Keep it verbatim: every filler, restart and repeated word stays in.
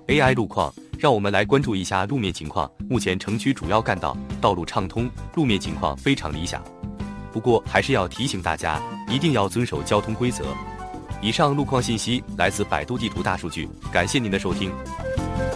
A I 路况，让我们来关注一下路面情况。目前城区主要干道道路畅通，路面情况非常理想。不过还是要提醒大家，一定要遵守交通规则。以上路况信息来自百度地图大数据，感谢您的收听。